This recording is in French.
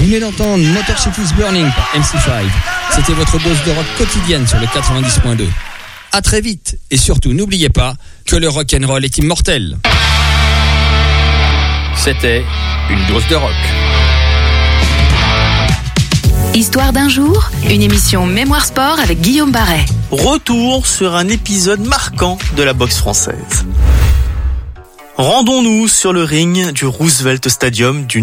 venez d'entendre Motor City's Burning par MC5. C'était votre dose de rock quotidienne sur le 90.2. À très vite et surtout n'oubliez pas que le rock'n'roll est immortel. C'était une dose de rock. Histoire d'un jour, une émission Mémoire Sport avec Guillaume Barret. Retour sur un épisode marquant de la boxe française. Rendons-nous sur le ring du Roosevelt Stadium du